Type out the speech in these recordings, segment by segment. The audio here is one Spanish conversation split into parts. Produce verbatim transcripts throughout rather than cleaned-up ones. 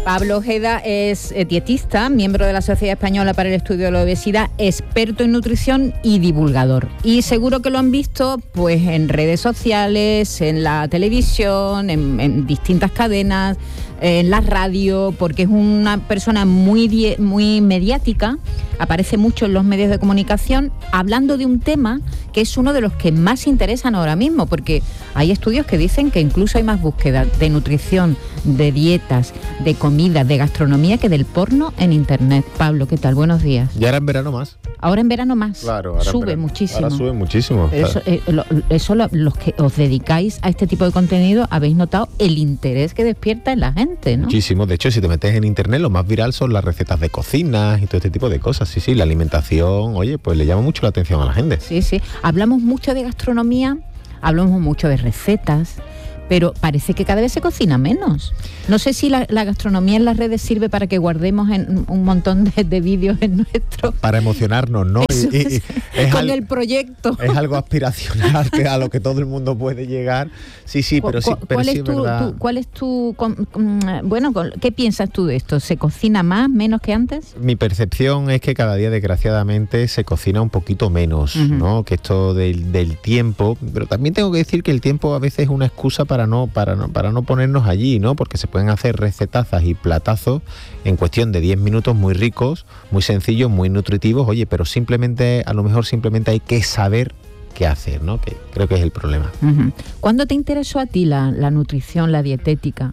Pablo Ojeda es dietista, miembro de la Sociedad Española para el Estudio de la Obesidad, experto en nutrición y divulgador. Y seguro que lo han visto pues en redes sociales, en la televisión, en, en distintas cadenas, en la radio, porque es una persona muy, die- muy mediática, aparece mucho en los medios de comunicación, hablando de un tema que es uno de los que más interesan ahora mismo, porque hay estudios que dicen que incluso hay más búsqueda de nutrición, de dietas, de comida, de gastronomía que del porno en internet. Pablo, ¿qué tal? Buenos días. Ya era en verano más. Ahora en verano más. Claro, ahora sube en verano. muchísimo. Ahora sube muchísimo. Eso, eh, lo, eso lo, los que os dedicáis a este tipo de contenido habéis notado el interés que despierta en la gente, ¿no? Muchísimo. De hecho, si te metes en internet, lo más viral son las recetas de cocina y todo este tipo de cosas. Sí, sí, la alimentación, oye, pues le llama mucho la atención a la gente. Sí, sí. Hablamos mucho de gastronomía, hablamos mucho de recetas, pero parece que cada vez se cocina menos. No sé si la, la gastronomía en las redes sirve para que guardemos en un montón de, de vídeos en nuestro... Para emocionarnos, ¿no? Eso Y, y, es, y es con al, el proyecto. Es algo aspiracional, que a lo que todo el mundo puede llegar. Sí, sí, pero sí, pero ¿Cuál, sí es es tu, verdad. tu, ¿Cuál es tu... con, con, bueno, con, ¿qué piensas tú de esto? ¿Se cocina más, menos que antes? Mi percepción es que cada día, desgraciadamente, se cocina un poquito menos, Uh-huh. ¿no? Que esto del, del tiempo, pero también tengo que decir que el tiempo a veces es una excusa para no, para no, para no ponernos allí, ¿no? Porque se pueden hacer recetazas y platazos en cuestión de diez minutos muy ricos, muy sencillos, muy nutritivos, oye, pero simplemente, a lo mejor simplemente hay que saber qué hacer, ¿no? Que creo que es el problema. Uh-huh. ¿Cuándo te interesó a ti la, la nutrición, la dietética?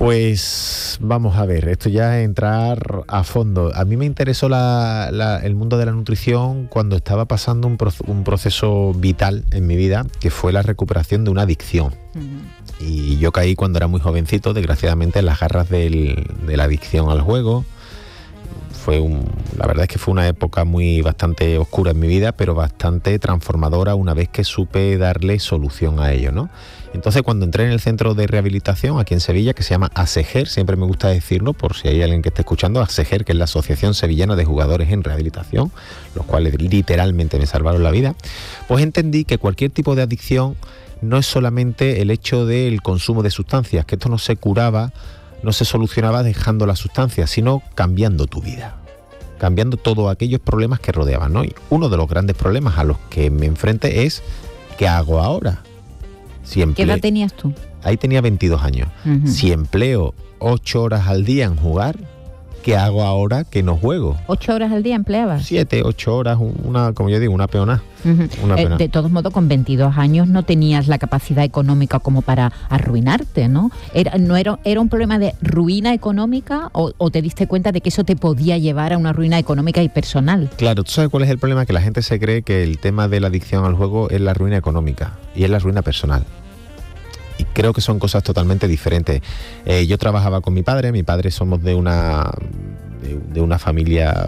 Pues vamos a ver, esto ya es entrar a fondo. A mí me interesó la, la, el mundo de la nutrición cuando estaba pasando un, pro, un proceso vital en mi vida, que fue la recuperación de una adicción. Uh-huh. Y yo caí cuando era muy jovencito, desgraciadamente, en las garras del, de la adicción al juego. Fue un, la verdad es que fue una época muy bastante oscura en mi vida, pero bastante transformadora una vez que supe darle solución a ello, ¿no? Entonces, cuando entré en el centro de rehabilitación aquí en Sevilla, que se llama ASEGER, siempre me gusta decirlo por si hay alguien que esté escuchando, ASEGER, que es la Asociación Sevillana de Jugadores en Rehabilitación, los cuales literalmente me salvaron la vida, pues entendí que cualquier tipo de adicción no es solamente el hecho del consumo de sustancias, que esto no se curaba, no se solucionaba dejando las sustancias, sino cambiando tu vida, cambiando todos aquellos problemas que rodeaban, ¿no? Y uno de los grandes problemas a los que me enfrenté es, ¿qué hago ahora? Si emple... ¿Qué edad tenías tú? Ahí tenía veintidós años. Uh-huh. Si empleo ocho horas al día en jugar, ¿qué hago ahora que no juego? ¿Ocho horas al día empleabas? Siete, ocho horas, una, como yo digo, una peonada. Uh-huh. Una eh, de todos modos, con veintidós años no tenías la capacidad económica como para arruinarte, ¿no? Era, no era, ¿Era un problema de ruina económica o, o te diste cuenta de que eso te podía llevar a una ruina económica y personal? Claro, ¿tú sabes cuál es el problema? Que la gente se cree que el tema de la adicción al juego es la ruina económica y es la ruina personal. Y creo que son cosas totalmente diferentes. Eh, yo trabajaba con mi padre, mi padre somos de una, de, de una familia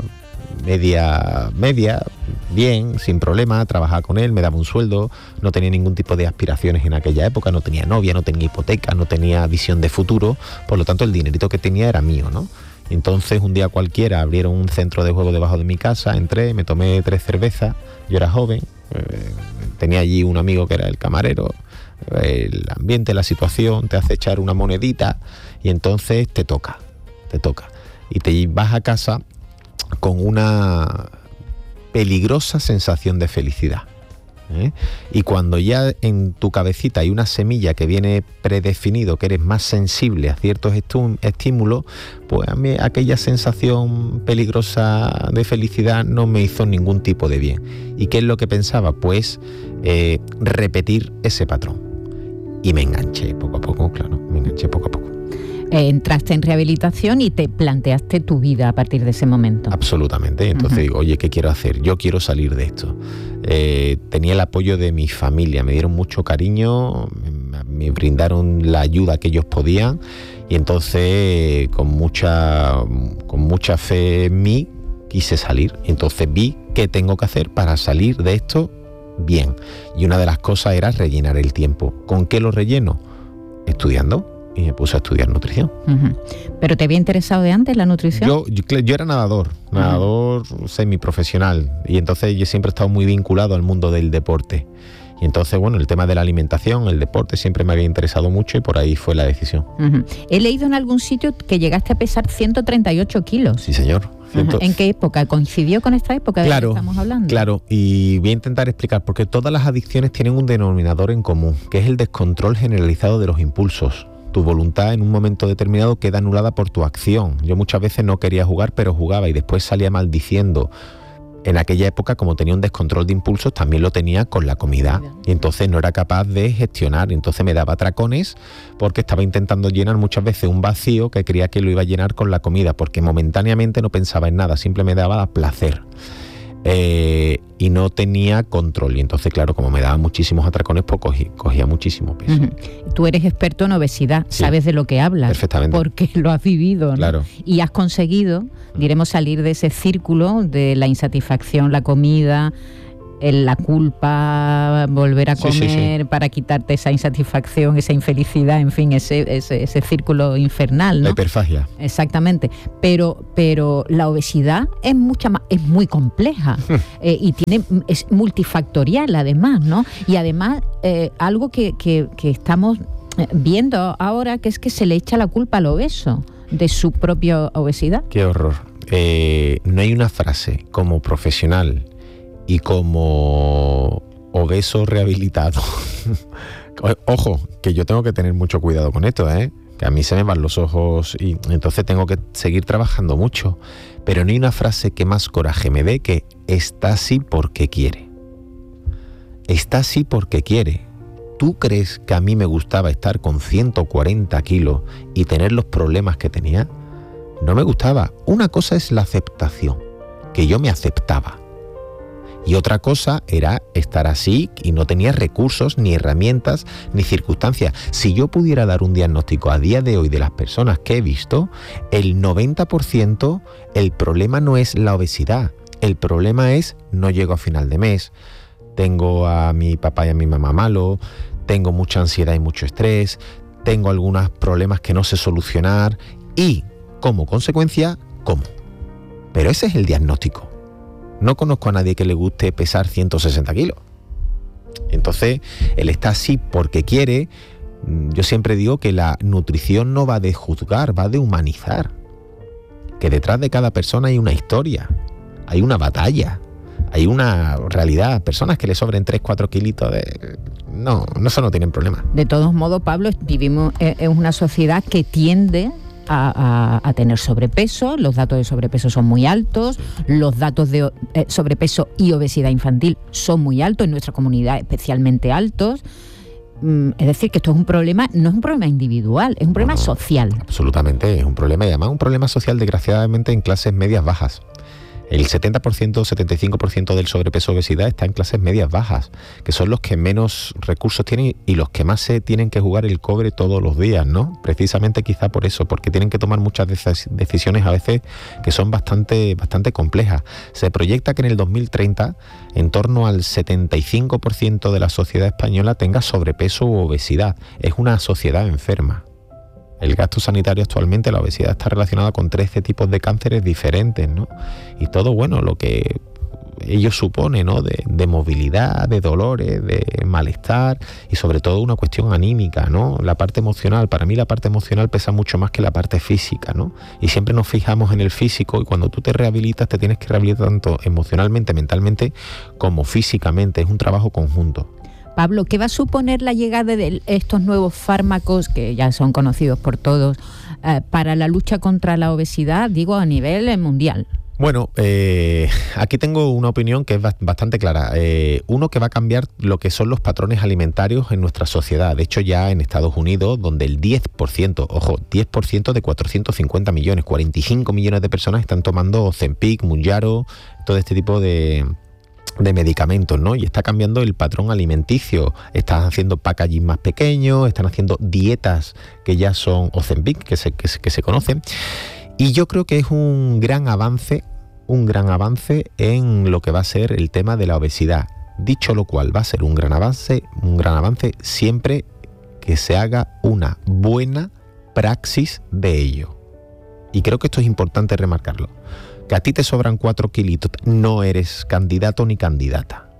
media, media, bien, sin problema, trabajaba con él, me daba un sueldo, no tenía ningún tipo de aspiraciones en aquella época, no tenía novia, no tenía hipoteca, no tenía visión de futuro, por lo tanto el dinerito que tenía era mío, ¿no? Entonces un día cualquiera abrieron un centro de juego debajo de mi casa, entré, me tomé tres cervezas, yo era joven, eh, tenía allí un amigo que era el camarero, el ambiente, la situación te hace echar una monedita y entonces te toca, te toca. Y te vas a casa con una peligrosa sensación de felicidad. ¿eh? Y cuando ya en tu cabecita hay una semilla que viene predefinido, que eres más sensible a ciertos estímulos, pues a mí aquella sensación peligrosa de felicidad no me hizo ningún tipo de bien. ¿Y qué es lo que pensaba? Pues eh, repetir ese patrón. Y me enganché poco a poco, claro, me enganché poco a poco. Eh, entraste en rehabilitación y te planteaste tu vida a partir de ese momento. Absolutamente. Entonces uh-huh. digo, oye, ¿qué quiero hacer? Yo quiero salir de esto. Eh, tenía el apoyo de mi familia, me dieron mucho cariño, me, me brindaron la ayuda que ellos podían y entonces con mucha, con mucha fe en mí quise salir. Entonces vi qué tengo que hacer para salir de esto bien. Y una de las cosas era rellenar el tiempo. ¿Con qué lo relleno? Estudiando. Y me puse a estudiar nutrición. Uh-huh. ¿Pero te había interesado de antes la nutrición? Yo, yo, yo era nadador, nadador uh-huh. semiprofesional. Y entonces yo siempre he estado muy vinculado al mundo del deporte. Y entonces, bueno, el tema de la alimentación, el deporte, siempre me había interesado mucho y por ahí fue la decisión. Uh-huh. He leído en algún sitio que llegaste a pesar ciento treinta y ocho kilos. Sí, señor. Uh-huh. ¿En qué época? ¿Coincidió con esta época de claro, la que estamos hablando? Claro, y voy a intentar explicar, porque todas las adicciones tienen un denominador en común, que es el descontrol generalizado de los impulsos. Tu voluntad en un momento determinado queda anulada por tu acción. Yo muchas veces no quería jugar, pero jugaba y después salía maldiciendo. En aquella época, como tenía un descontrol de impulsos, también lo tenía con la comida. Y entonces no era capaz de gestionar. Y entonces me daba atracones porque estaba intentando llenar muchas veces un vacío que creía que lo iba a llenar con la comida, porque momentáneamente no pensaba en nada, simplemente me daba placer. Eh, y no tenía control. Y entonces, claro, como me daba muchísimos atracones, pues cogía, cogía muchísimo peso. Uh-huh. Tú eres experto en obesidad, sí, sabes de lo que hablas. Perfectamente. Porque lo has vivido, ¿no? Claro. Y has conseguido, diremos, salir de ese círculo de la insatisfacción, la comida, la culpa, volver a comer sí, sí, sí. para quitarte esa insatisfacción, esa infelicidad, en fin, ese, ese, ese círculo infernal, ¿no? La hiperfagia. Exactamente. Pero, pero la obesidad es mucha más, es muy compleja eh, y tiene, es multifactorial además, ¿no? Y además eh, algo que, que, que estamos viendo ahora, que es que se le echa la culpa al obeso de su propia obesidad. Qué horror. Eh, no hay una frase como profesional y como obeso rehabilitado. Ojo, que yo tengo que tener mucho cuidado con esto, ¿eh? Que a mí se me van los ojos y entonces tengo que seguir trabajando mucho. Pero no hay una frase que más coraje me dé que está así porque quiere. Está así porque quiere. ¿Tú crees que a mí me gustaba estar con ciento cuarenta kilos y tener los problemas que tenía? No me gustaba. Una cosa es la aceptación, que yo me aceptaba. Y otra cosa era estar así y no tenía recursos, ni herramientas, ni circunstancias. Si yo pudiera dar un diagnóstico a día de hoy de las personas que he visto, el noventa por ciento el problema no es la obesidad. El problema es no llego a final de mes, tengo a mi papá y a mi mamá malo, tengo mucha ansiedad y mucho estrés, tengo algunos problemas que no sé solucionar y, como consecuencia, como. Pero ese es el diagnóstico. No conozco a nadie que le guste pesar ciento sesenta kilos. Entonces, él está así porque quiere. Yo siempre digo que la nutrición no va de juzgar, va de humanizar. Que detrás de cada persona hay una historia, hay una batalla, hay una realidad. Personas que le sobren tres, cuatro kilitos de... No, no, eso no tienen problema. De todos modos, Pablo, vivimos en una sociedad que tiende A, a, a tener sobrepeso. Los datos de sobrepeso son muy altos, los datos de eh, sobrepeso y obesidad infantil son muy altos, en nuestra comunidad especialmente altos. Mm, es decir, que esto es un problema, no es un problema individual, es un problema no, no, social. Absolutamente, es un problema y además un problema social desgraciadamente en clases medias bajas. El setenta por ciento, setenta y cinco por ciento del sobrepeso y obesidad está en clases medias bajas, que son los que menos recursos tienen y los que más se tienen que jugar el cobre todos los días, ¿no? Precisamente quizá por eso, porque tienen que tomar muchas decisiones a veces que son bastante, bastante complejas. Se proyecta que en el dos mil treinta en torno al setenta y cinco por ciento de la sociedad española tenga sobrepeso u obesidad. Es una sociedad enferma. El gasto sanitario actualmente, la obesidad está relacionada con trece tipos de cánceres diferentes, ¿no? Y todo, bueno, lo que ello supone, ¿no? De, de movilidad, de dolores, de malestar y sobre todo una cuestión anímica, ¿no? La parte emocional, para mí la parte emocional pesa mucho más que la parte física, ¿no? Y siempre nos fijamos en el físico y cuando tú te rehabilitas te tienes que rehabilitar tanto emocionalmente, mentalmente como físicamente. Es un trabajo conjunto. Pablo, ¿qué va a suponer la llegada de estos nuevos fármacos que ya son conocidos por todos eh, para la lucha contra la obesidad, digo, a nivel mundial? Bueno, eh, aquí tengo una opinión que es bastante clara. Eh, uno, que va a cambiar lo que son los patrones alimentarios en nuestra sociedad. De hecho, ya en Estados Unidos, donde el diez por ciento, ojo, diez por ciento de cuatrocientos cincuenta millones, cuarenta y cinco millones de personas están tomando Ozempic, Mounjaro, todo este tipo de... de medicamentos, ¿no? Y está cambiando el patrón alimenticio. Están haciendo packaging más pequeños, están haciendo dietas que ya son Ozempic, que se, que se, que se conocen. Y yo creo que es un gran avance, un gran avance en lo que va a ser el tema de la obesidad. Dicho lo cual, va a ser un gran avance, un gran avance siempre que se haga una buena praxis de ello. Y creo que esto es importante remarcarlo. Que a ti te sobran cuatro kilitos, no eres candidato ni candidata.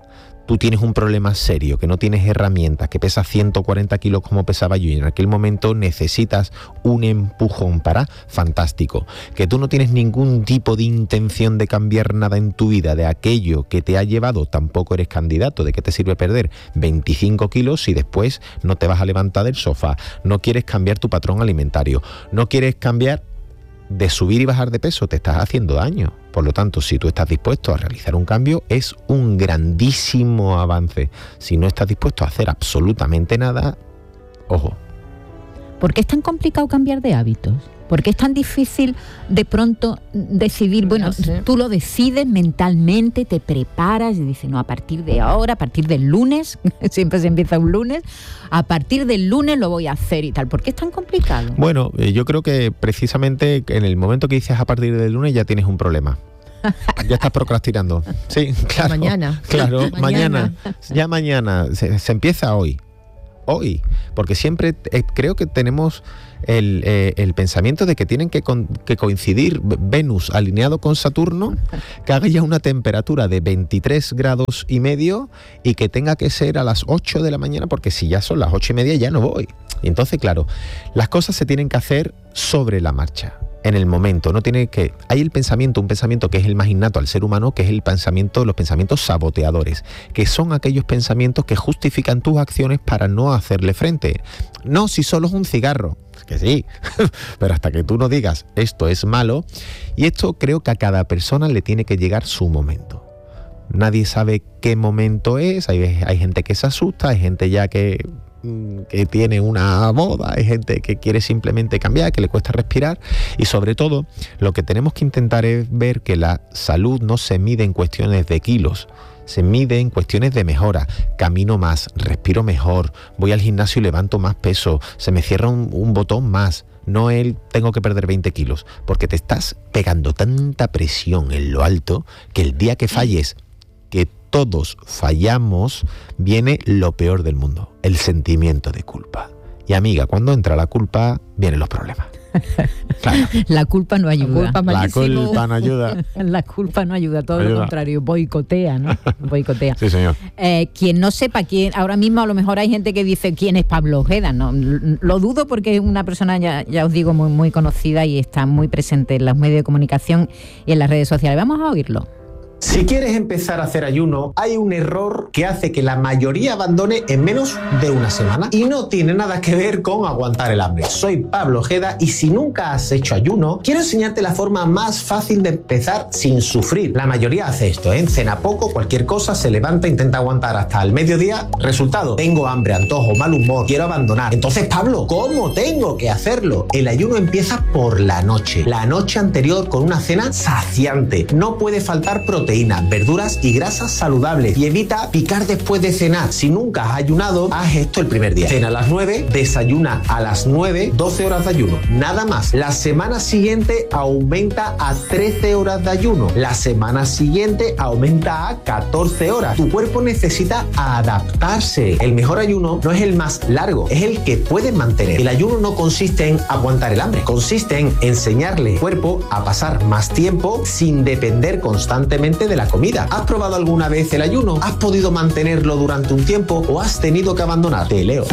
tú tienes un problema serio, que no tienes herramientas, que pesas ciento cuarenta kilos como pesaba yo y en aquel momento necesitas un empujón para, fantástico. Que tú no tienes ningún tipo de intención de cambiar nada en tu vida, de aquello que te ha llevado, tampoco eres candidato, ¿de qué te sirve perder veinticinco kilos si después no te vas a levantar del sofá? No quieres cambiar tu patrón alimentario, no quieres cambiar de subir y bajar de peso, te estás haciendo daño. Por lo tanto, si tú estás dispuesto a realizar un cambio, es un grandísimo avance. Si no estás dispuesto a hacer absolutamente nada, ojo. ¿Por qué es tan complicado cambiar de hábitos? ¿Por qué es tan difícil de pronto decidir? Bueno, no sé. Tú lo decides mentalmente, te preparas y dices, no, a partir de ahora, a partir del lunes, siempre se empieza un lunes, a partir del lunes lo voy a hacer y tal. ¿Por qué es tan complicado? Bueno, yo creo que precisamente en el momento que dices a partir del lunes ya tienes un problema. Ya estás procrastinando. Sí, claro. Mañana. Claro, mañana. mañana. Ya mañana. Se, se empieza hoy. Hoy. Porque siempre eh, creo que tenemos el, eh, el pensamiento de que tienen que, con, que coincidir Venus alineado con Saturno, que haga ya una temperatura de veintitrés grados y medio y que tenga que ser a las ocho de la mañana, porque si ya son las ocho y media ya no voy. Y entonces, claro, las cosas se tienen que hacer sobre la marcha. En el momento, no tiene que... Hay el pensamiento, un pensamiento que es el más innato al ser humano, que es el pensamiento, los pensamientos saboteadores, que son aquellos pensamientos que justifican tus acciones para no hacerle frente. No, si solo es un cigarro, que sí, pero hasta que tú no digas esto es malo, y esto creo que a cada persona le tiene que llegar su momento. Nadie sabe qué momento es, hay, hay gente que se asusta, hay gente ya que... que tiene una boda, hay gente que quiere simplemente cambiar, que le cuesta respirar, y sobre todo lo que tenemos que intentar es ver que la salud no se mide en cuestiones de kilos, se mide en cuestiones de mejora. Camino más, respiro mejor, voy al gimnasio y levanto más peso, se me cierra un, un botón más. No el tengo que perder veinte kilos, porque te estás pegando tanta presión en lo alto que el día que falles, que todos fallamos, viene lo peor del mundo, el sentimiento de culpa. Y amiga, cuando entra la culpa, vienen los problemas. Claro. La culpa no ayuda. La culpa, la culpa no ayuda. La culpa no ayuda, todo ayuda. Lo contrario, boicotea, ¿no? Boicotea. Sí, señor. Eh, quien no sepa quién, ahora mismo a lo mejor hay gente que dice quién es Pablo Ojeda, ¿no? Lo dudo porque es una persona, ya, ya os digo, muy, muy conocida y está muy presente en los medios de comunicación y en las redes sociales. Vamos a oírlo. Si quieres empezar a hacer ayuno, hay un error que hace que la mayoría abandone en menos de una semana y no tiene nada que ver con aguantar el hambre. Soy Pablo Ojeda y si nunca has hecho ayuno, quiero enseñarte la forma más fácil de empezar sin sufrir. La mayoría hace esto, ¿eh? Cena poco, cualquier cosa, se levanta, intenta aguantar hasta el mediodía. Resultado, tengo hambre, antojo, mal humor, quiero abandonar. Entonces, Pablo, ¿cómo tengo que hacerlo? El ayuno empieza por la noche. La noche anterior con una cena saciante. No puede faltar proteína. Proteínas, verduras y grasas saludables y evita picar después de cenar. Si nunca has ayunado, haz esto el primer día. Cena a las nueve, desayuna a las nueve, doce horas de ayuno. Nada más. La semana siguiente aumenta a trece horas de ayuno. La semana siguiente aumenta a catorce horas. Tu cuerpo necesita adaptarse. El mejor ayuno no es el más largo, es el que puedes mantener. El ayuno no consiste en aguantar el hambre, consiste en enseñarle al cuerpo a pasar más tiempo sin depender constantemente de la comida. ¿Has probado alguna vez el ayuno? ¿Has podido mantenerlo durante un tiempo o has tenido que abandonar? Te leo.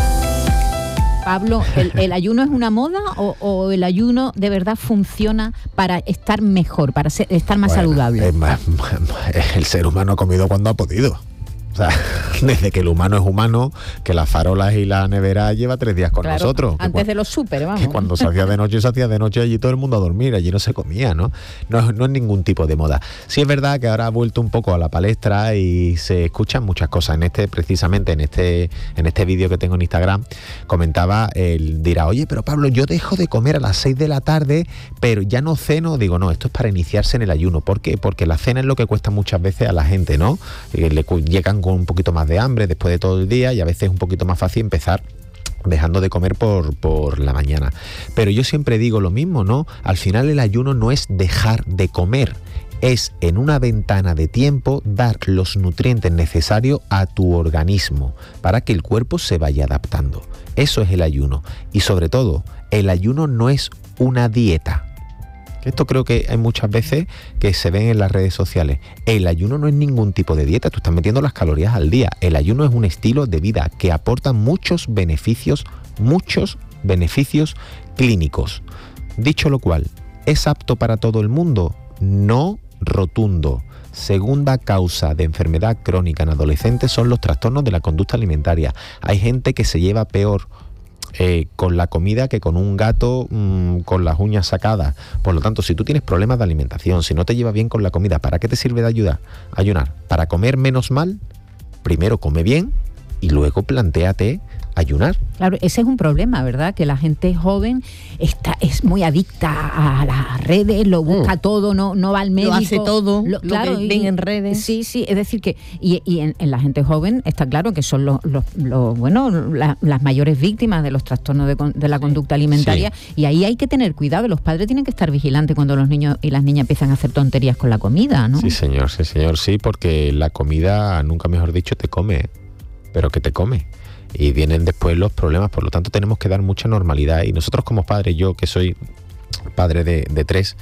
Pablo, ¿el, el ayuno es una moda o, o el ayuno de verdad funciona para estar mejor, para ser, estar más bueno, saludable? Es más, el ser humano ha comido cuando ha podido. O sea, desde que el humano es humano, que las farolas y la nevera lleva tres días con claro, nosotros. Antes cuando, de los súper, vamos. Que cuando se hacía de noche, se hacía de noche allí todo el mundo a dormir, allí no se comía, ¿no? No, no es ningún tipo de moda. Sí es verdad que ahora ha vuelto un poco a la palestra y se escuchan muchas cosas. En este, precisamente en este, en este vídeo que tengo en Instagram, comentaba, él dirá, oye, pero Pablo, yo dejo de comer a las seis de la tarde, pero ya no ceno. Digo, no, esto es para iniciarse en el ayuno. ¿Por qué? Porque la cena es lo que cuesta muchas veces a la gente, ¿no? Eh, le llegan con un poquito más de hambre después de todo el día y a veces es un poquito más fácil empezar dejando de comer por, por la mañana. Pero yo siempre digo lo mismo, ¿no? Al final el ayuno no es dejar de comer, es en una ventana de tiempo dar los nutrientes necesarios a tu organismo para que el cuerpo se vaya adaptando. Eso es el ayuno. Y sobre todo, el ayuno no es una dieta. Esto creo que hay muchas veces que se ven en las redes sociales. El ayuno no es ningún tipo de dieta, tú estás metiendo las calorías al día. El ayuno es un estilo de vida que aporta muchos beneficios, muchos beneficios clínicos. Dicho lo cual, ¿es apto para todo el mundo? No rotundo. Segunda causa de enfermedad crónica en adolescentes son los trastornos de la conducta alimentaria. Hay gente que se lleva peor Eh, con la comida que con un gato mmm, con las uñas sacadas. Por lo tanto, si tú tienes problemas de alimentación, si no te llevas bien con la comida, ¿para qué te sirve de ayuda? Ayunar. ¿Para comer menos mal? Primero come bien y luego plantéate ayunar. Claro, ese es un problema, ¿verdad? Que la gente joven está es muy adicta a las redes, lo busca mm. todo, no, no va al médico. Lo hace todo, lo, claro, lo que ven en redes. Sí, sí, es decir que, y, y en, en la gente joven está claro que son los, los, los bueno, la, las mayores víctimas de los trastornos de, de la conducta alimentaria, sí. Y ahí hay que tener cuidado, los padres tienen que estar vigilantes cuando los niños y las niñas empiezan a hacer tonterías con la comida, ¿no? Sí, señor, sí, señor, sí, porque la comida, nunca mejor dicho, te come, pero que te come. Y vienen después los problemas, por lo tanto tenemos que dar mucha normalidad. Y nosotros como padres, yo que soy padre de, de tres,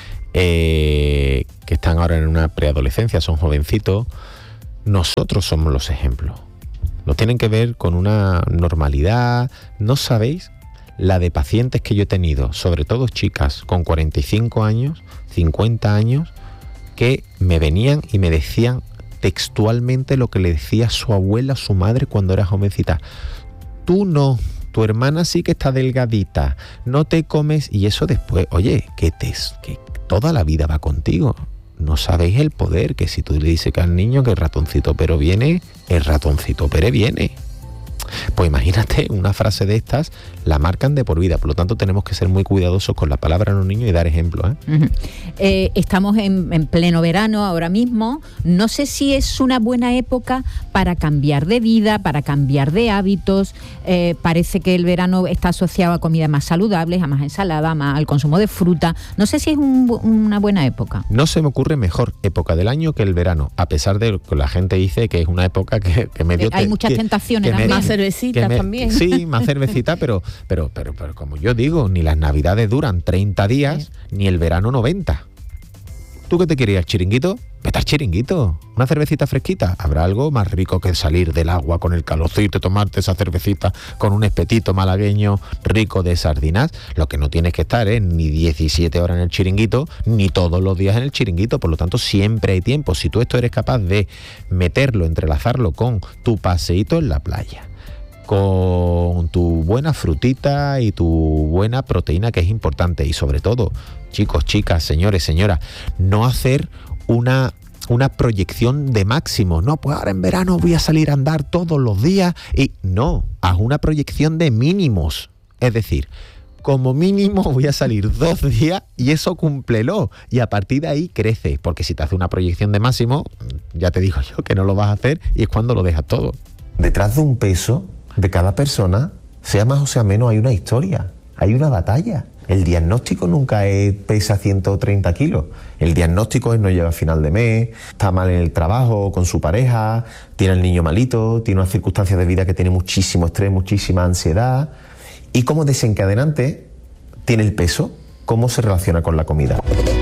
eh, que están ahora en una preadolescencia, son jovencitos, nosotros somos los ejemplos. Nos tienen que ver con una normalidad. No sabéis la de pacientes que yo he tenido, sobre todo chicas con cuarenta y cinco años, cincuenta años, que me venían y me decían textualmente lo que le decía su abuela a su madre cuando era jovencita. Tú no, tu hermana sí que está delgadita, no te comes, y eso después, oye, que, te, que toda la vida va contigo. No sabéis el poder que si tú le dices que al niño que el ratoncito pero viene, el ratoncito pero viene. Pues imagínate, una frase de estas la marcan de por vida, por lo tanto tenemos que ser muy cuidadosos con la palabra a los niños y dar ejemplo, ¿eh? Uh-huh. Eh, estamos en, en pleno verano ahora mismo, no sé si es una buena época para cambiar de vida, para cambiar de hábitos. Eh, parece que el verano está asociado a comidas más saludables, a más ensalada, más al consumo de fruta. No sé si es un, una buena época. No se me ocurre mejor época del año que el verano, a pesar de que la gente dice que es una época que, que medio... Hay te, muchas que, tentaciones que también. Más cervecita me, también. Sí, más cervecita, pero, pero, pero, pero como yo digo, ni las navidades duran treinta días, sí. Ni el verano noventa. ¿Tú qué te querías, chiringuito? Vete al chiringuito. Una cervecita fresquita. Habrá algo más rico que salir del agua con el calorcito y tomarte esa cervecita con un espetito malagueño rico de sardinas. Lo que no tienes que estar es ni diecisiete horas en el chiringuito, ni todos los días en el chiringuito. Por lo tanto, siempre hay tiempo. Si tú esto eres capaz de meterlo, entrelazarlo con tu paseíto en la playa, con tu buena frutita y tu buena proteína, que es importante, y sobre todo, chicos, chicas, señores, señoras, no hacer una, una proyección de máximo. No, pues ahora en verano voy a salir a andar todos los días, y no, haz una proyección de mínimos, es decir, como mínimo voy a salir dos días y eso cúmplelo, y a partir de ahí crece, porque si te hace una proyección de máximo, ya te digo yo que no lo vas a hacer, y es cuando lo dejas todo. Detrás de un peso de cada persona, sea más o sea menos, hay una historia, hay una batalla. El diagnóstico nunca es pesa ciento treinta kilos. El diagnóstico es no llega a final de mes, está mal en el trabajo, con su pareja, tiene el niño malito, tiene unas circunstancias de vida que tiene muchísimo estrés, muchísima ansiedad. Y como desencadenante tiene el peso, cómo se relaciona con la comida.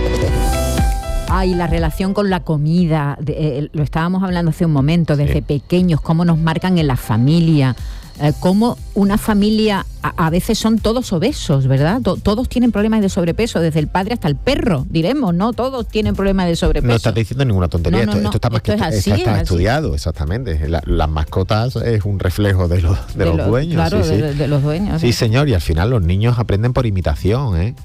Ay, la relación con la comida, de, eh, lo estábamos hablando hace un momento, desde sí. pequeños, cómo nos marcan en la familia, eh, cómo una familia, a, a veces son todos obesos, ¿verdad? To, todos tienen problemas de sobrepeso, desde el padre hasta el perro, diremos, ¿no? Todos tienen problemas de sobrepeso. No estás diciendo ninguna tontería, no, no, esto, no, esto está, más esto que, es así, está, está es estudiado, así. Exactamente. La, las mascotas es un reflejo de, lo, de, de los lo, dueños. Claro, sí, de, sí. De, de los dueños. Sí, sí, señor, y al final los niños aprenden por imitación, ¿eh?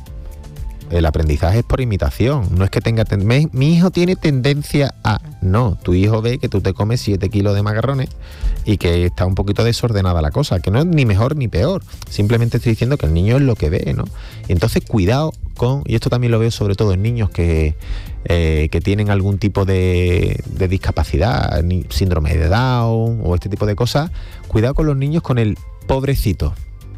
El aprendizaje es por imitación, no es que tenga... Ten- mi, mi hijo tiene tendencia a... No, tu hijo ve que tú te comes siete kilos de macarrones y que está un poquito desordenada la cosa, que no es ni mejor ni peor, simplemente estoy diciendo que el niño es lo que ve, ¿no? Y entonces cuidado con... Y esto también lo veo sobre todo en niños que, eh, que tienen algún tipo de, de discapacidad, ni síndrome de Down o este tipo de cosas. Cuidado con los niños con el pobrecito,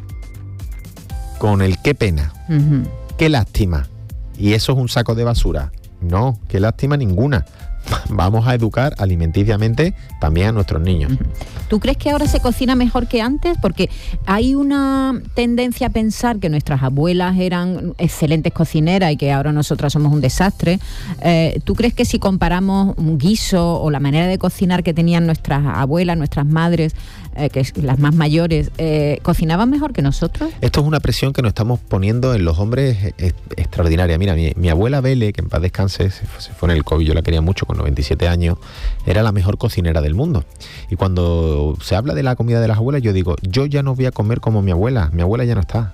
con el qué pena. Uh-huh. Qué lástima. Y eso es un saco de basura. No, qué lástima ninguna. vamos a educar alimenticiamente también a nuestros niños. ¿Tú crees que ahora se cocina mejor que antes? Porque hay una tendencia a pensar que nuestras abuelas eran excelentes cocineras y que ahora nosotras somos un desastre. Eh, ¿Tú crees que si comparamos un guiso o la manera de cocinar que tenían nuestras abuelas, nuestras madres, eh, que es las más mayores, eh, cocinaban mejor que nosotros? Esto es una presión que nos estamos poniendo en los hombres es, extraordinaria. Mira, mi, mi abuela Bele, que en paz descanse, se fue, se fue en el COVID, yo la quería mucho, con noventa y siete años, era la mejor cocinera del mundo. Y cuando se habla de la comida de las abuelas, yo digo, yo ya no voy a comer como mi abuela, mi abuela ya no está.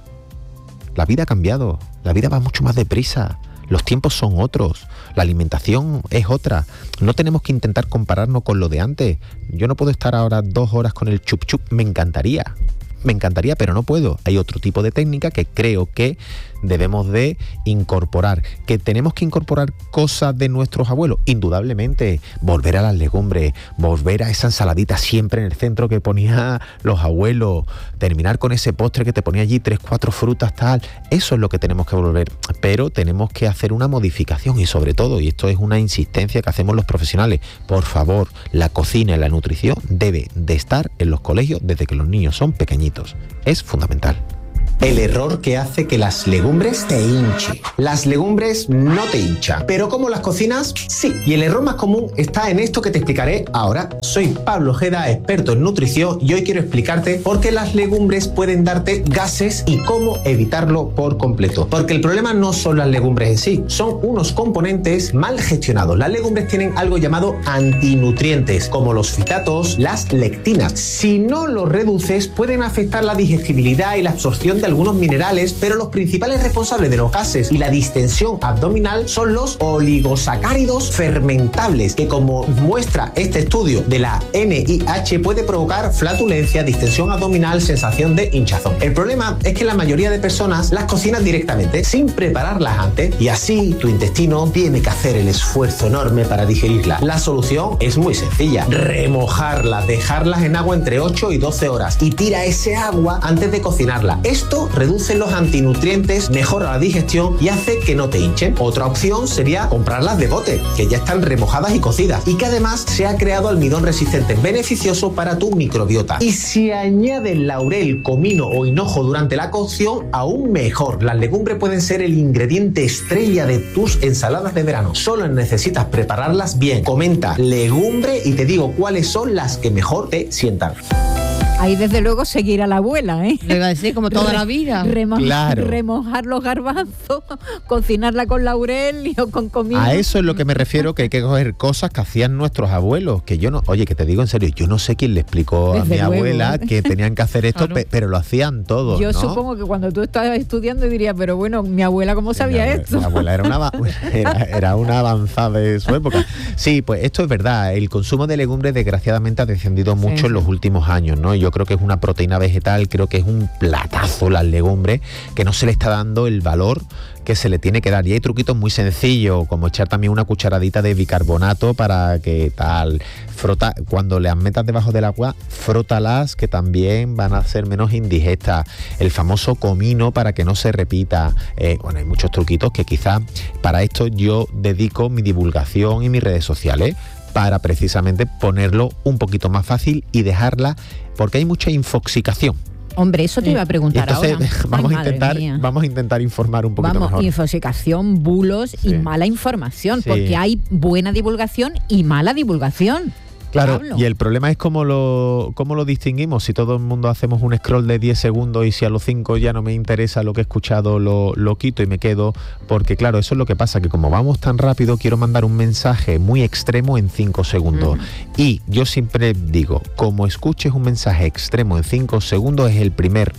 La vida ha cambiado, la vida va mucho más deprisa, los tiempos son otros, la alimentación es otra. No tenemos que intentar compararnos con lo de antes. Yo no puedo estar ahora dos horas con el chup chup, me encantaría. Me encantaría, pero no puedo. Hay otro tipo de técnica que creo que debemos de incorporar. ¿Que tenemos que incorporar cosas de nuestros abuelos? Indudablemente. Volver a las legumbres, volver a esa ensaladita siempre en el centro que ponía los abuelos, terminar con ese postre que te ponía allí tres, cuatro frutas, tal. Eso es lo que tenemos que volver. Pero tenemos que hacer una modificación y sobre todo, y esto es una insistencia que hacemos los profesionales, por favor, la cocina y la nutrición debe de estar en los colegios desde que los niños son pequeñitos. Es fundamental. El error que hace que las legumbres te hinchen. Las legumbres no te hinchan, pero ¿cómo las cocinas? Sí. Y el error más común está en esto que te explicaré ahora. Soy Pablo Ojeda, experto en nutrición, y hoy quiero explicarte por qué las legumbres pueden darte gases y cómo evitarlo por completo. Porque el problema no son las legumbres en sí, son unos componentes mal gestionados. Las legumbres tienen algo llamado antinutrientes, como los fitatos, las lectinas. Si no los reduces, pueden afectar la digestibilidad y la absorción de algunos minerales, pero los principales responsables de los gases y la distensión abdominal son los oligosacáridos fermentables, que, como muestra este estudio de la N I H, puede provocar flatulencia, distensión abdominal, sensación de hinchazón. El problema es que la mayoría de personas las cocinan directamente, sin prepararlas antes, y así tu intestino tiene que hacer el esfuerzo enorme para digerirlas. La solución es muy sencilla: remojarlas, dejarlas en agua entre ocho y doce horas y tira ese agua antes de cocinarla. Esto reduce los antinutrientes, mejora la digestión y hace que no te hinchen. Otra opción sería comprarlas de bote, que ya están remojadas y cocidas, y que además se ha creado almidón resistente, beneficioso para tu microbiota. Y si añades laurel, comino o hinojo durante la cocción, aún mejor. Las legumbres pueden ser el ingrediente estrella de tus ensaladas de verano. Solo necesitas prepararlas bien. Comenta legumbre y te digo cuáles son las que mejor te sientan. Ahí desde luego seguir a la abuela, ¿eh? Le iba a decir, como toda Re, la vida. Remo claro. Remojar los garbanzos, cocinarla con laurel o con comino. A eso es lo que me refiero, que hay que coger cosas que hacían nuestros abuelos, que yo no, oye, que te digo en serio, yo no sé quién le explicó desde a mi luego, abuela ¿eh? que tenían que hacer esto, claro. pe pero lo hacían todos, Yo ¿no? supongo que cuando tú estabas estudiando dirías, pero bueno, mi abuela, ¿cómo sabía mi esto? Mi abuela era una, era, era una avanzada de su época. Sí, pues esto es verdad, el consumo de legumbres desgraciadamente ha descendido mucho sí, en los últimos años, ¿no? Yo creo que es una proteína vegetal, creo que es un platazo las legumbres, que no se le está dando el valor que se le tiene que dar. Y hay truquitos muy sencillos, como echar también una cucharadita de bicarbonato para que tal, frota, cuando las metas debajo del agua, frótalas, que también van a ser menos indigestas. El famoso comino para que no se repita. Eh, bueno, hay muchos truquitos que quizás para esto yo dedico mi divulgación y mis redes sociales, para precisamente ponerlo un poquito más fácil y dejarla, porque hay mucha infoxicación. Hombre, eso te iba a preguntar entonces, ahora. Vamos, Ay, a intentar, vamos a intentar informar un poquito vamos, mejor. Infoxicación, bulos sí. y mala información, sí. porque hay buena divulgación y mala divulgación. Claro, Pablo. Y el problema es cómo lo, cómo lo distinguimos. Si todo el mundo hacemos un scroll de diez segundos y si a los cinco ya no me interesa lo que he escuchado, lo, lo quito y me quedo. Porque claro, eso es lo que pasa, que como vamos tan rápido, quiero mandar un mensaje muy extremo en cinco segundos. Mm. Y yo siempre digo, como escuches un mensaje extremo en cinco segundos, es el primer,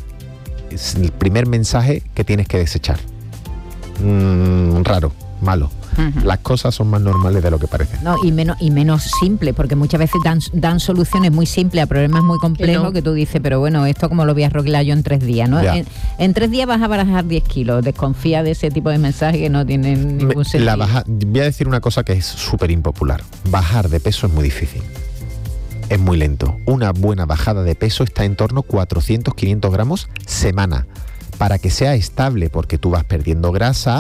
es el primer mensaje que tienes que desechar. Mm, raro, malo. Uh-huh. Las cosas son más normales de lo que parecen. No, y menos y menos simple, porque muchas veces dan, dan soluciones muy simples a problemas muy complejos que, no. que tú dices, pero bueno, esto como lo voy a arreglar yo en tres días, ¿no? En, en tres días vas a bajar diez kilos. Desconfía de ese tipo de mensajes que no tienen ningún Me, sentido. La baja, voy a decir una cosa que es súper impopular. Bajar de peso es muy difícil. Es muy lento. Una buena bajada de peso está en torno a cuatrocientos a quinientos gramos semana, para que sea estable, porque tú vas perdiendo grasa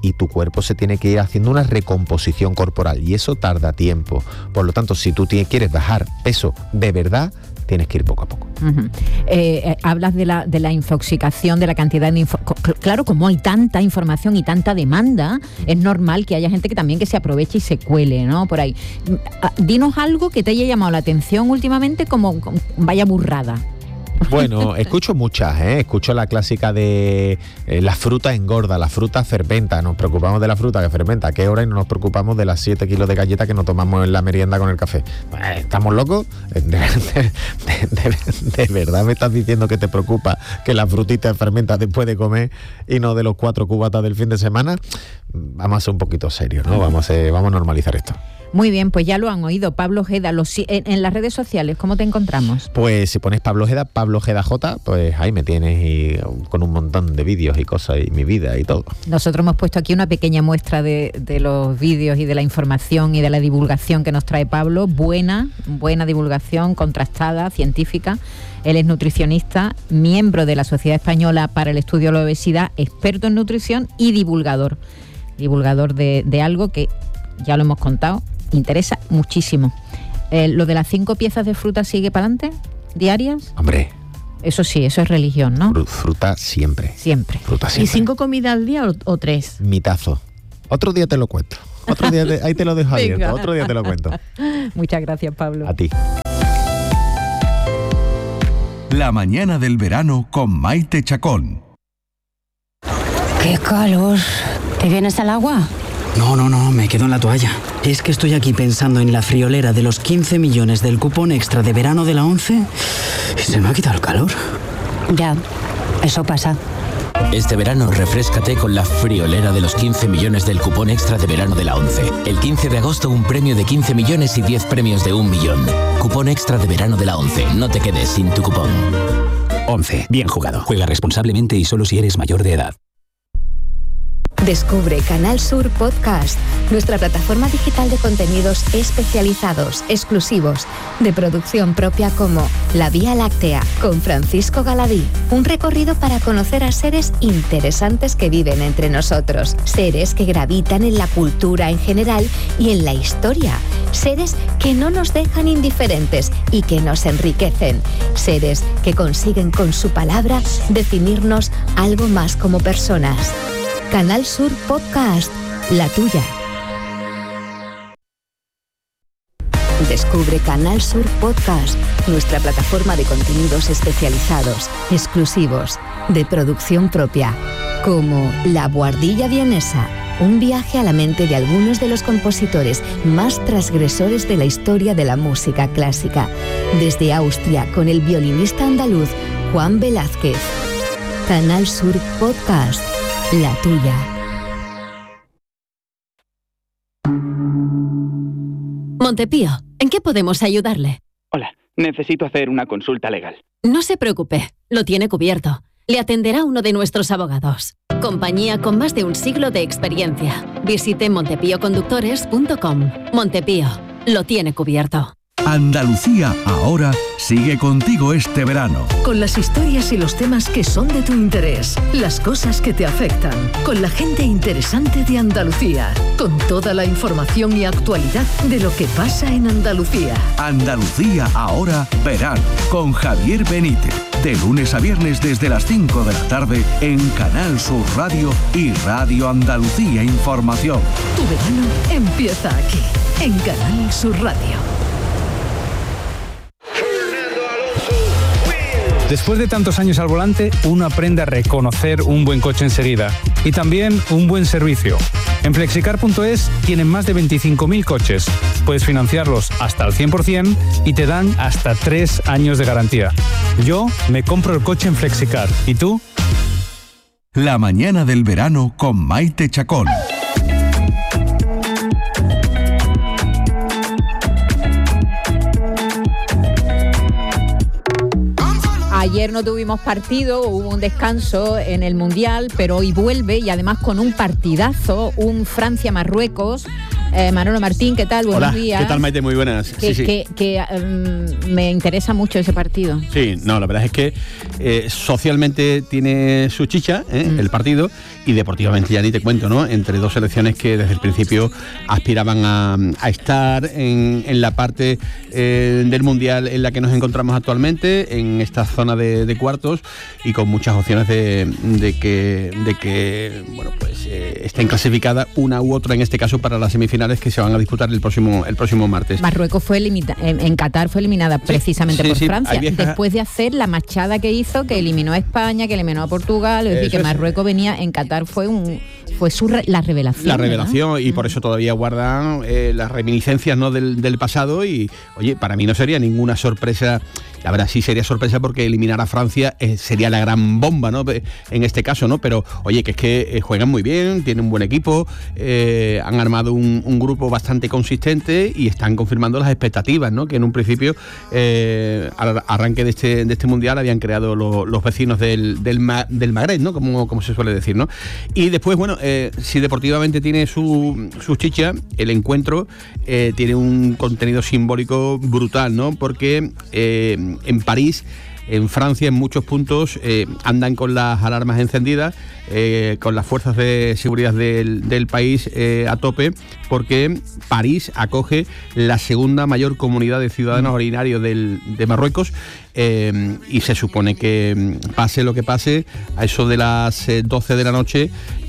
y tu cuerpo se tiene que ir haciendo una recomposición corporal y eso tarda tiempo. Por lo tanto, si tú tienes, quieres bajar peso de verdad, tienes que ir poco a poco. Uh-huh. eh, eh, hablas de la, de la infoxicación, de la cantidad de info- claro, como hay tanta información y tanta demanda, es normal que haya gente que también que se aproveche y se cuele, ¿no? Por ahí. Dinos algo que te haya llamado la atención últimamente, como, como vaya burrada. Bueno, escucho muchas, ¿eh? Escucho la clásica de eh, la fruta engorda, la fruta fermenta. Nos preocupamos de la fruta que fermenta, ¿a qué hora? Y no nos preocupamos de las siete kilos de galletas que nos tomamos en la merienda con el café. Pues, ¿estamos locos? ¿De, de, de, de, de verdad me estás diciendo que te preocupa que la frutita fermenta después de comer y no de los cuatro cubatas del fin de semana? Vamos a ser un poquito serios, ¿no? Vamos a, ser, vamos a normalizar esto. Muy bien, pues ya lo han oído. Pablo Ojeda, los, en, en las redes sociales, ¿cómo te encontramos? Pues si pones Pablo Ojeda, Pablo Ojeda J, pues ahí me tienes y con un montón de vídeos y cosas y mi vida y todo. Nosotros hemos puesto aquí una pequeña muestra de, de los vídeos y de la información y de la divulgación que nos trae Pablo. Buena, buena divulgación, contrastada, científica. Él es nutricionista, miembro de la Sociedad Española para el Estudio de la Obesidad, experto en nutrición y divulgador. Divulgador de, de algo que, ya lo hemos contado, interesa muchísimo. Eh, ¿Lo de las cinco piezas de fruta sigue para adelante? ¿Diarias? Hombre. Eso sí, eso es religión, ¿no? Fru- fruta siempre. Siempre. Fruta siempre. ¿Y cinco comidas al día o, o tres? Mitazo. Otro día te lo cuento. Otro día te, ahí te lo dejo abierto. Venga. Otro día te lo cuento. Muchas gracias, Pablo. A ti. La mañana del verano con Maite Chacón. ¡Qué calor! ¿Te vienes al agua? No, no, no, me quedo en la toalla. Es que estoy aquí pensando en la friolera de los quince millones del cupón extra de verano de la ONCE y se me ha quitado el calor. Ya, eso pasa. Este verano refréscate con la friolera de los quince millones del cupón extra de verano de la ONCE. El quince de agosto un premio de quince millones y diez premios de un millón. Cupón extra de verano de la ONCE. No te quedes sin tu cupón. ONCE. Bien jugado. Juega responsablemente y solo si eres mayor de edad. Descubre Canal Sur Podcast, nuestra plataforma digital de contenidos especializados, exclusivos, de producción propia como La Vía Láctea, con Francisco Galadí. Un recorrido para conocer a seres interesantes que viven entre nosotros, seres que gravitan en la cultura en general y en la historia, seres que no nos dejan indiferentes y que nos enriquecen, seres que consiguen con su palabra definirnos algo más como personas. Canal Sur Podcast, la tuya. Descubre Canal Sur Podcast, nuestra plataforma de contenidos especializados, exclusivos, de producción propia, como La Buhardilla Vienesa, un viaje a la mente de algunos de los compositores más transgresores de la historia de la música clásica, desde Austria con el violinista andaluz Juan Velázquez. Canal Sur Podcast, la tuya. Montepío, ¿en qué podemos ayudarle? Hola, necesito hacer una consulta legal. No se preocupe, lo tiene cubierto. Le atenderá uno de nuestros abogados. Compañía con más de un siglo de experiencia. Visite montepío conductores punto com. Montepío, lo tiene cubierto. Andalucía ahora sigue contigo este verano. Con las historias y los temas que son de tu interés, las cosas que te afectan, con la gente interesante de Andalucía, con toda la información y actualidad de lo que pasa en Andalucía. Andalucía ahora verano con Javier Benítez. De lunes a viernes desde las cinco de la tarde en Canal Sur Radio y Radio Andalucía Información. Tu verano empieza aquí, en Canal Sur Radio. Después de tantos años al volante, uno aprende a reconocer un buen coche enseguida y también un buen servicio. En flexicar punto es tienen más de veinticinco mil coches. Puedes financiarlos hasta al cien por ciento y te dan hasta tres años de garantía. Yo me compro el coche en Flexicar. ¿Y tú? La mañana del verano con Maite Chacón. Ayer no tuvimos partido, hubo un descanso en el Mundial, pero hoy vuelve y además con un partidazo, un Francia-Marruecos, Eh, Manolo Martín, ¿qué tal? Buenos Hola, días. ¿qué tal, Maite? Muy buenas. Que, sí, sí. que, que um, me interesa mucho ese partido. Sí, no, la verdad es que eh, socialmente tiene su chicha, ¿eh? mm. el partido, y deportivamente ya ni te cuento, ¿no? Entre dos selecciones que desde el principio aspiraban a, a estar en, en la parte eh, del Mundial en la que nos encontramos actualmente, en esta zona de, de cuartos, y con muchas opciones de, de que, de que bueno, pues eh, estén clasificadas una u otra, en este caso para las semifinales que se van a disputar el próximo, el próximo martes. Marruecos fue eliminada, en, en Qatar fue eliminada sí, precisamente sí, por sí, Francia, viejas... después de hacer la machada que hizo, que eliminó a España, que eliminó a Portugal, es decir, que Marruecos venía en Qatar. Fue un fue su re, la revelación. La revelación, ¿no? Y por eso todavía guardan eh, las reminiscencias, ¿no? del, del pasado. Y oye, para mí no sería ninguna sorpresa. La verdad sí sería sorpresa porque eliminar a Francia eh, sería la gran bomba, ¿no? En este caso, ¿no? Pero oye, que es que eh, juegan muy bien, tienen un buen equipo, eh, han armado un, un grupo bastante consistente y están confirmando las expectativas, ¿no? Que en un principio, eh, al arranque de este, de este mundial, habían creado lo, los vecinos del, del, Ma, del Magreb, ¿no? Como, como se suele decir, ¿no? Y después, bueno, eh, si deportivamente tiene su, su chicha, el encuentro eh, tiene un contenido simbólico brutal, ¿no? Porque eh, en París, en Francia, en muchos puntos eh, andan con las alarmas encendidas, eh, con las fuerzas de seguridad del, del país eh, a tope, porque París acoge la segunda mayor comunidad de ciudadanos originarios del, de Marruecos, eh, y se supone que pase lo que pase, a eso de las eh, doce de la noche,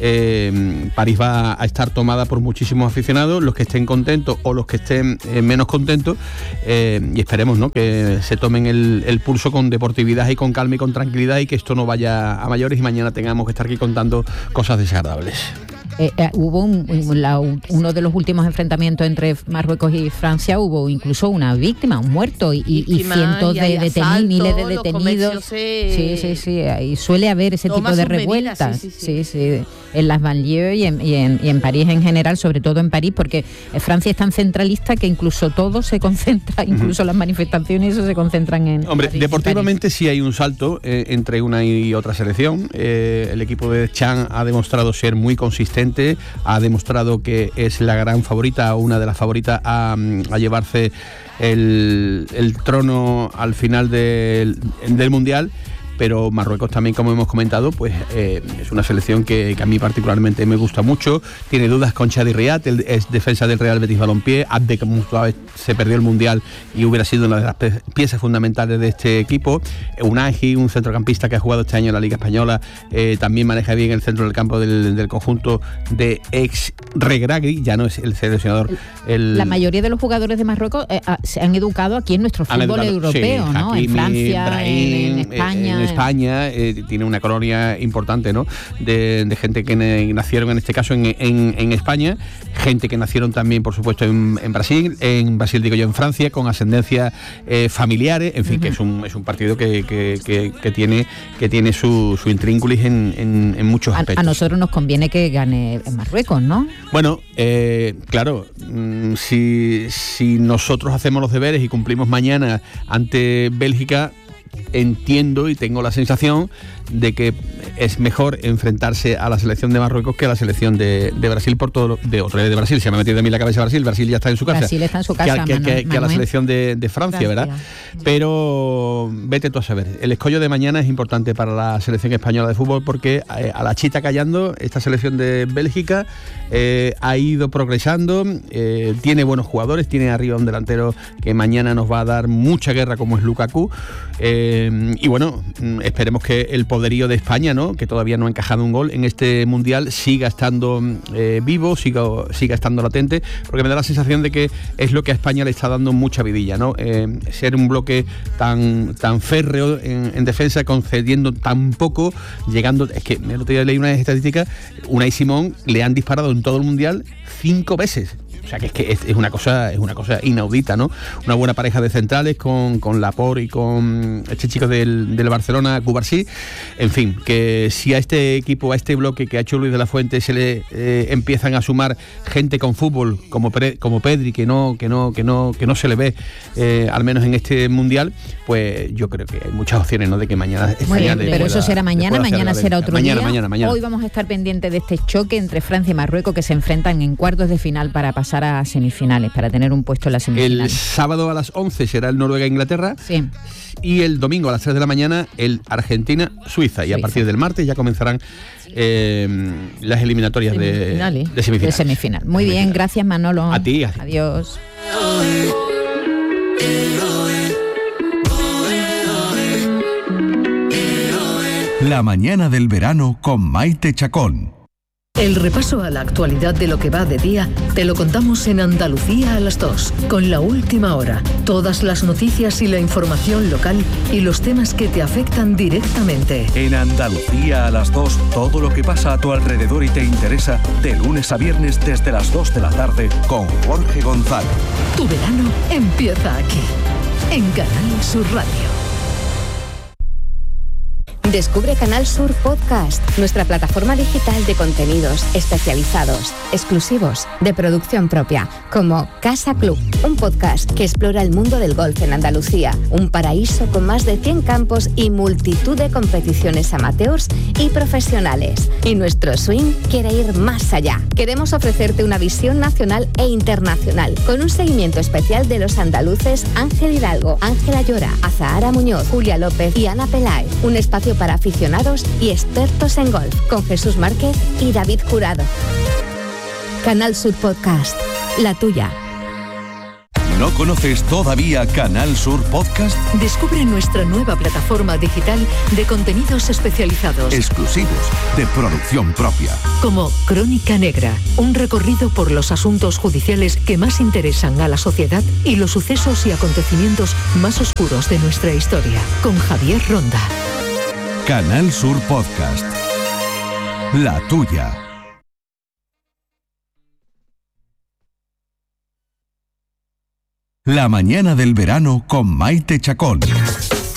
eh, París va a estar tomada por muchísimos aficionados, los que estén contentos o los que estén eh, menos contentos, eh, y esperemos, ¿no? que se tomen el, el pulso con deportividad y con calma y con tranquilidad, y que esto no vaya a mayores y mañana tengamos que estar aquí contando cosas desagradables. Eh, eh, hubo un, un, la, uno de los últimos enfrentamientos entre Marruecos y Francia, hubo incluso una víctima, un muerto y, y, y cientos y de detenidos, miles de detenidos. Se... Sí, sí, sí, y suele haber ese tipo de revueltas. Medidas, sí, sí, sí. sí, sí, en las banlieues y en, y, en, y en París en general, sobre todo en París, porque Francia es tan centralista que incluso todo se concentra, incluso uh-huh. las manifestaciones, eso se concentran en Hombre, París, deportivamente sí hay un salto eh, entre una y otra selección. Eh, el equipo de Deschamps ha demostrado ser muy consistente, ha demostrado que es la gran favorita, una de las favoritas a, a llevarse el, el trono al final del, del Mundial. Pero Marruecos también, como hemos comentado, pues eh, es una selección que, que a mí particularmente me gusta mucho. Tiene dudas con Chadi Riad, el, es defensa del Real Betis Balompié. Abde Moustapha se perdió el Mundial y hubiera sido una de las pe- piezas fundamentales de este equipo. Unai, un centrocampista que ha jugado este año en la Liga Española, eh, también maneja bien el centro del campo del, del conjunto de ex Regragui, ya no es el seleccionador. El... La mayoría de los jugadores de Marruecos eh, se han educado aquí en nuestro fútbol educado, europeo, sí, ¿no? Hakimi, en Francia, Brahim, en, en España. Eh, en España eh, tiene una colonia importante, ¿no? De, de gente que ne, nacieron en este caso en, en, en España, gente que nacieron también, por supuesto, en, en Brasil, en Brasil digo yo, en Francia, con ascendencias eh, familiares, en fin, uh-huh. que es un, es un partido que, que, que, que tiene que tiene su, su intrínculis en, en, en muchos aspectos. A, a nosotros nos conviene que gane en Marruecos, ¿no? Bueno, eh, claro, mmm, si, si nosotros hacemos los deberes y cumplimos mañana ante Bélgica, entiendo y tengo la sensación de que es mejor enfrentarse a la selección de Marruecos que a la selección de, de Brasil por todo lo, de otra vez de Brasil, se me ha metido en mí la cabeza Brasil, Brasil ya está en su casa. Brasil está en su casa, que, Manuel, que, que, que a la selección de, de Francia, Francia, ¿verdad? Pero vete tú a saber. El escollo de mañana es importante para la selección española de fútbol porque eh, a la chita callando, esta selección de Bélgica eh, ha ido progresando, eh, tiene buenos jugadores, tiene arriba un delantero que mañana nos va a dar mucha guerra como es Lukaku, eh, y bueno, esperemos que el poderío de España, ¿no? Que todavía no ha encajado un gol en este mundial, siga estando eh, vivo, siga, siga estando latente, porque me da la sensación de que es lo que a España le está dando mucha vidilla, ¿no? Eh, ser un bloque tan, tan férreo en, en defensa, concediendo tan poco, llegando, es que el otro día leí unas estadísticas, Unai Simón le han disparado en todo el mundial cinco veces. O sea que es que es, es una cosa es una cosa inaudita, ¿no? Una buena pareja de centrales con, con Laporte y con este chico del, del Barcelona, Cubarsí. En fin, que si a este equipo, a este bloque que ha hecho Luis de la Fuente se le eh, empiezan a sumar gente con fútbol como Pre, como Pedri, que no que no que no que no se le ve eh, al menos en este mundial, pues yo creo que hay muchas opciones, ¿no? De que mañana España bien, pero pueda, eso será mañana, mañana será otro mañana, día. Mañana, mañana. Hoy vamos a estar pendientes de este choque entre Francia y Marruecos que se enfrentan en cuartos de final para pasar pasar a semifinales, para tener un puesto en la semifinal. El sábado a las once será el Noruega-Inglaterra. Sí. Y el domingo a las tres de la mañana el Argentina-Suiza. Y a partir del martes ya comenzarán eh, las eliminatorias de, de semifinales. De semifinal. Muy bien, gracias Manolo. A ti. A ti. Adiós. La mañana del verano con Maite Chacón. El repaso a la actualidad de lo que va de día te lo contamos en Andalucía a las dos, con La Última Hora, todas las noticias y la información local y los temas que te afectan directamente. En Andalucía a las dos, todo lo que pasa a tu alrededor y te interesa, de lunes a viernes desde las dos de la tarde con Jorge González. Tu verano empieza aquí, en Canal Sur Radio. Descubre Canal Sur Podcast, nuestra plataforma digital de contenidos especializados, exclusivos, de producción propia, como Casa Club, un podcast que explora el mundo del golf en Andalucía, un paraíso con más de cien campos y multitud de competiciones amateurs y profesionales. Y nuestro swing quiere ir más allá. Queremos ofrecerte una visión nacional e internacional, con un seguimiento especial de los andaluces Ángel Hidalgo, Ángela Llora, Azahara Muñoz, Julia López y Ana Peláez. Un espacio para aficionados y expertos en golf, con Jesús Márquez y David Jurado. Canal Sur Podcast, la tuya. ¿No conoces todavía Canal Sur Podcast? Descubre nuestra nueva plataforma digital de contenidos especializados, exclusivos, de producción propia. Como Crónica Negra, un recorrido por los asuntos judiciales que más interesan a la sociedad y los sucesos y acontecimientos más oscuros de nuestra historia, con Javier Ronda. Canal Sur Podcast, la tuya. La mañana del verano con Maite Chacón.